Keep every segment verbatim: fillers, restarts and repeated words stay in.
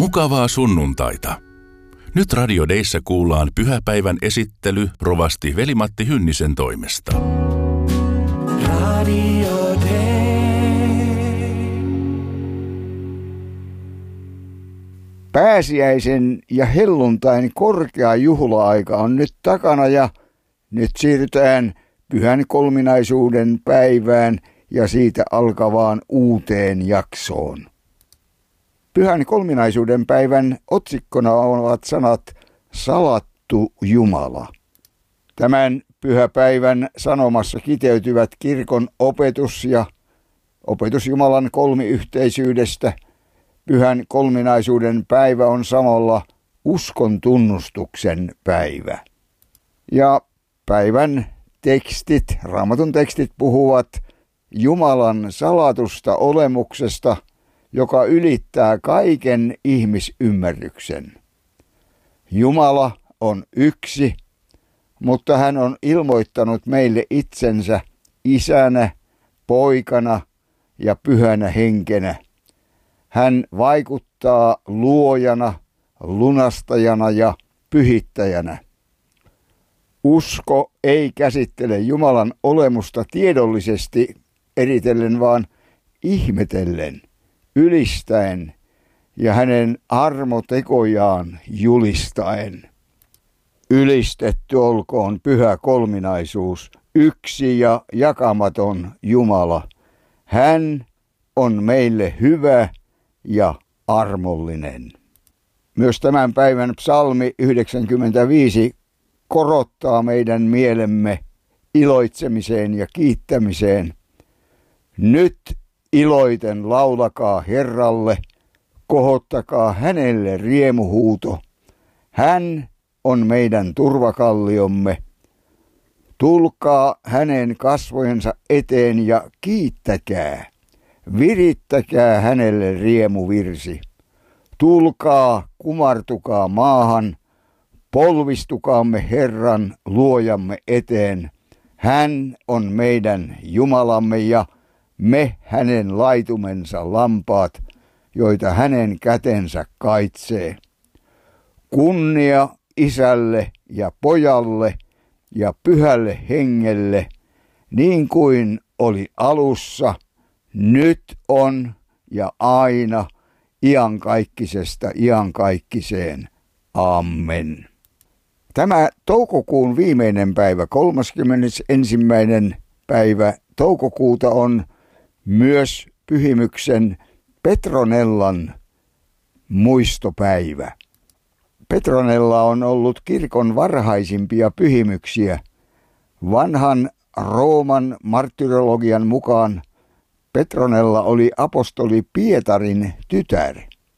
Mukavaa sunnuntaita. Nyt Radio Deissä kuullaan pyhäpäivän esittely rovasti Veli-Matti Hynnisen toimesta. Radio Dei. Pääsiäisen ja helluntain korkea juhla-aika on nyt takana ja nyt siirrytään pyhän kolminaisuuden päivään ja siitä alkavaan uuteen jaksoon. Pyhän kolminaisuuden päivän otsikkona ovat sanat salattu Jumala. Tämän pyhäpäivän sanomassa kiteytyvät kirkon opetus ja opetus Jumalan kolmiyhteisyydestä. Pyhän kolminaisuuden päivä on samalla uskon tunnustuksen päivä. Ja päivän tekstit, Raamatun tekstit puhuvat Jumalan salatusta olemuksesta, joka ylittää kaiken ihmisymmärryksen. Jumala on yksi, mutta hän on ilmoittanut meille itsensä isänä, poikana ja pyhänä henkenä. Hän vaikuttaa luojana, lunastajana ja pyhittäjänä. Usko ei käsittele Jumalan olemusta tiedollisesti eritellen, vaan ihmetellen, ylistäen ja hänen armotekojaan julistaen. Ylistetty olkoon pyhä kolminaisuus, yksi ja jakamaton Jumala. Hän on meille hyvä ja armollinen. Myös tämän päivän psalmi yhdeksänkymmentäviisi korottaa meidän mielemme iloitsemiseen ja kiittämiseen. Nyt iloiten laulakaa Herralle, kohottakaa hänelle riemuhuuto. Hän on meidän turvakalliomme. Tulkaa hänen kasvojensa eteen ja kiittäkää. Virittäkää hänelle riemuvirsi. Tulkaa, kumartukaa maahan. Polvistukaamme Herran luojamme eteen. Hän on meidän Jumalamme ja me hänen laitumensa lampaat, joita hänen kätensä kaitsee. Kunnia Isälle ja Pojalle ja Pyhälle Hengelle, niin kuin oli alussa, nyt on ja aina, iankaikkisesta iankaikkiseen. Amen. Tämä toukokuun viimeinen päivä, kolmaskymmenesensimmäinen päivä toukokuuta on myös pyhimyksen Petronellan muistopäivä. Petronella on ollut kirkon varhaisimpia pyhimyksiä. Vanhan Rooman martyrologian mukaan Petronella oli apostoli Pietarin tytär.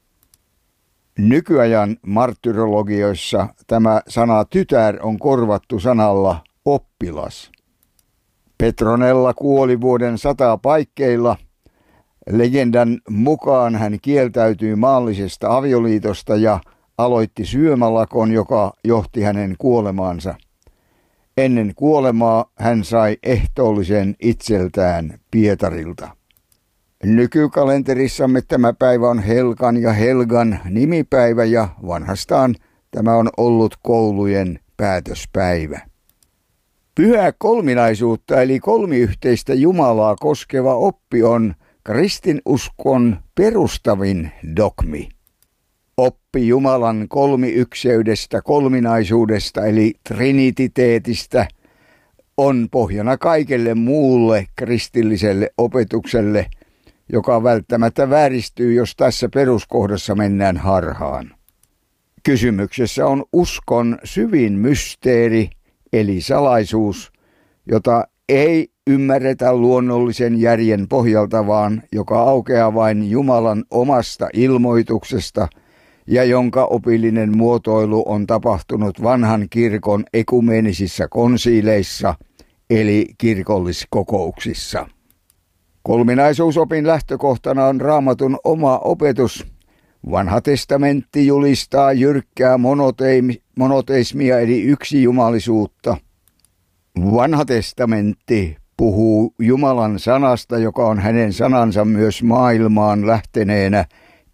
Nykyajan martyrologioissa tämä sana tytär on korvattu sanalla oppilas. Petronella kuoli vuoden sata paikkeilla. Legendan mukaan hän kieltäytyi maallisesta avioliitosta ja aloitti syömälakon, joka johti hänen kuolemaansa. Ennen kuolemaa hän sai ehtoollisen itseltään Pietarilta. Nykykalenterissamme tämä päivä on Helkan ja Helgan nimipäivä ja vanhastaan tämä on ollut koulujen päätöspäivä. Pyhää kolminaisuutta eli kolmiyhteistä Jumalaa koskeva oppi on kristinuskon perustavin dogmi. Oppi Jumalan kolmiykseydestä, kolminaisuudesta eli trinititeetistä on pohjana kaikelle muulle kristilliselle opetukselle, joka välttämättä vääristyy, jos tässä peruskohdassa mennään harhaan. Kysymyksessä on uskon syvin mysteeri, eli salaisuus, jota ei ymmärretä luonnollisen järjen pohjalta, vaan joka aukeaa vain Jumalan omasta ilmoituksesta ja jonka opillinen muotoilu on tapahtunut vanhan kirkon ekumeenisissa konsiileissa, eli kirkolliskokouksissa. Kolminaisuusopin lähtökohtana on Raamatun oma opetus. Vanha testamentti julistaa jyrkkää monoteismia, monoteismia eli yksijumalisuutta. Vanha testamentti puhuu Jumalan sanasta, joka on hänen sanansa myös maailmaan lähteneenä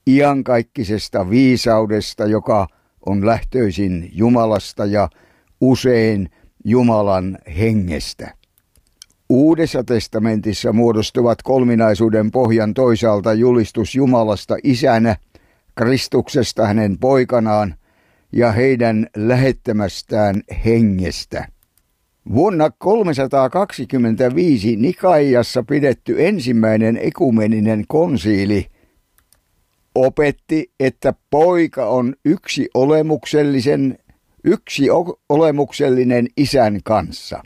iankaikkisesta viisaudesta, joka on lähtöisin Jumalasta ja usein Jumalan hengestä. Uudessa testamentissa muodostuvat kolminaisuuden pohjan toisaalta julistus Jumalasta isänä, Kristuksesta hänen poikanaan ja heidän lähettämästään hengestä. Vuonna kolmesataakaksikymmentäviisi Nikaiassa pidetty ensimmäinen ekumeninen konsiili opetti, että poika on yksi olemuksellisen, yksi olemuksellinen isän kanssa.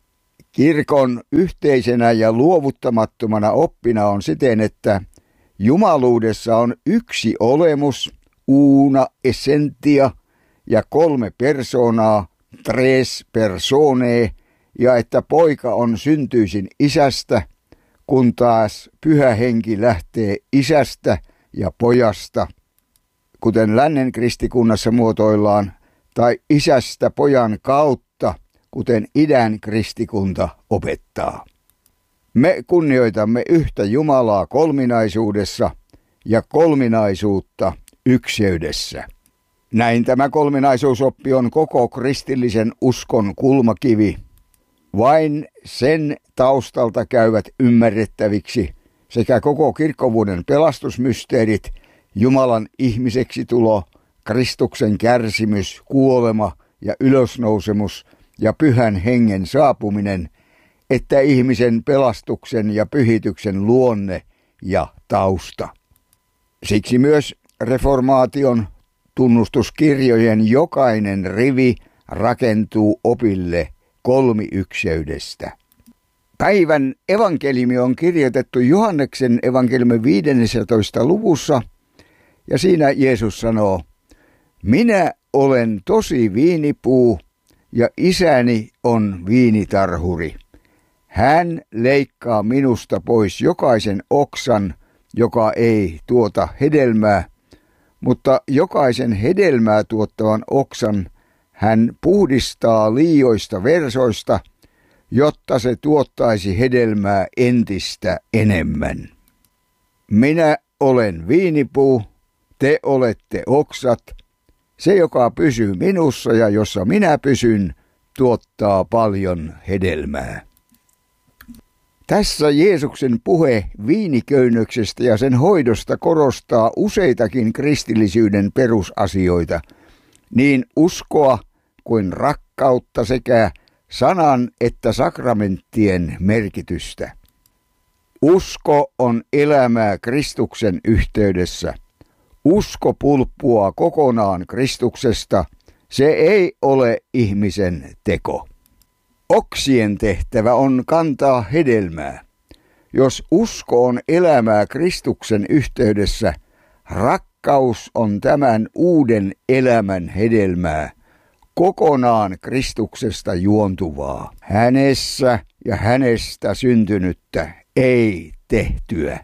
Kirkon yhteisenä ja luovuttamattomana oppina on siten, että jumaluudessa on yksi olemus, una essentia, ja kolme persoonaa, tres personae, ja että poika on syntyisin isästä, kun taas pyhä henki lähtee isästä ja pojasta, kuten lännen kristikunnassa muotoillaan, tai isästä pojan kautta, kuten idän kristikunta opettaa. Me kunnioitamme yhtä Jumalaa kolminaisuudessa ja kolminaisuutta ykseydessä. Näin tämä kolminaisuusoppi on koko kristillisen uskon kulmakivi. Vain sen taustalta käyvät ymmärrettäviksi sekä koko kirkkovuuden pelastusmysteerit, Jumalan ihmiseksi tulo, Kristuksen kärsimys, kuolema ja ylösnousemus ja pyhän hengen saapuminen, että ihmisen pelastuksen ja pyhityksen luonne ja tausta. Siksi myös reformaation tunnustuskirjojen jokainen rivi rakentuu opille kolmiykseydestä. Päivän evankeliumi on kirjoitettu Johanneksen evankeliumin viidennessä luvussa, ja siinä Jeesus sanoo, minä olen tosi viinipuu ja isäni on viinitarhuri. Hän leikkaa minusta pois jokaisen oksan, joka ei tuota hedelmää, mutta jokaisen hedelmää tuottavan oksan hän puhdistaa liioista versoista, jotta se tuottaisi hedelmää entistä enemmän. Minä olen viinipuu, te olette oksat. Se, joka pysyy minussa ja jossa minä pysyn, tuottaa paljon hedelmää. Tässä Jeesuksen puhe viiniköynnöksestä ja sen hoidosta korostaa useitakin kristillisyyden perusasioita, niin uskoa kuin rakkautta sekä sanan että sakramenttien merkitystä. Usko on elämää Kristuksen yhteydessä. Usko pulppuaa kokonaan Kristuksesta. Se ei ole ihmisen teko. Oksien tehtävä on kantaa hedelmää. Jos usko on elämää Kristuksen yhteydessä, rakkaus on tämän uuden elämän hedelmää, kokonaan Kristuksesta juontuvaa, hänessä ja hänestä syntynyttä, ei tehtyä.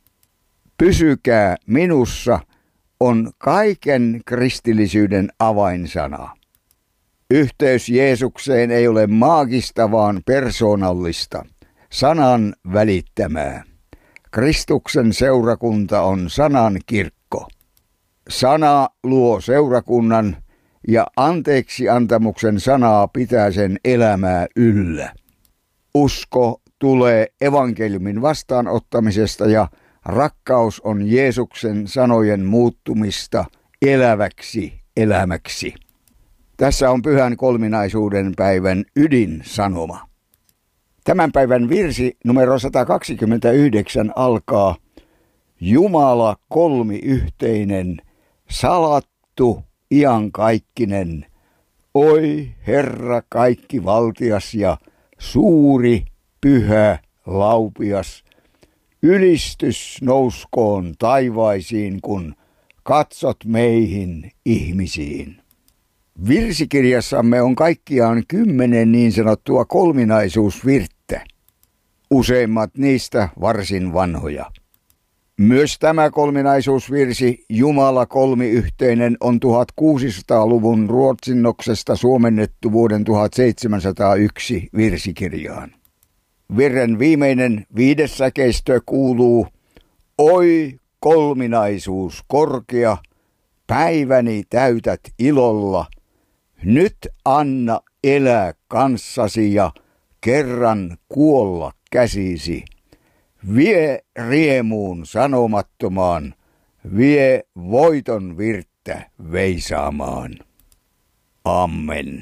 Pysykää minussa on kaiken kristillisyyden avainsana. Yhteys Jeesukseen ei ole maagista, vaan persoonallista, sanan välittämää. Kristuksen seurakunta on sanan kirkko. Sana luo seurakunnan ja anteeksi antamuksen sanaa pitää sen elämää yllä. Usko tulee evankeliumin vastaanottamisesta ja rakkaus on Jeesuksen sanojen muuttumista eläväksi elämäksi. Tässä on pyhän kolminaisuuden päivän ydinsanoma. Tämän päivän virsi numero sata kaksikymmentäyhdeksän alkaa Jumala kolmiyhteinen, salattu, iankaikkinen, oi Herra kaikki valtias ja suuri, pyhä, laupias, ylistys nouskoon taivaisiin, kun katsot meihin ihmisiin. Virsikirjassamme on kaikkiaan kymmenen niin sanottua kolminaisuusvirttä, useimmat niistä varsin vanhoja. Myös tämä kolminaisuusvirsi, Jumala kolmiyhteinen, on tuhatkuusisataaluvun ruotsinnoksesta suomennettu vuoden tuhatseitsemänsataayksi virsikirjaan. Virren viimeinen viides säkeistö kuuluu, oi kolminaisuus korkea, päiväni täytät ilolla. Nyt anna elää kanssasi ja kerran kuolla käsisi. Vie riemuun sanomattomaan, vie voiton virttä veisaamaan. Amen.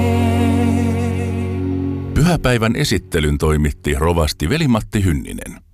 Pyhäpäivän esittelyn toimitti rovasti Veli-Matti Hynninen.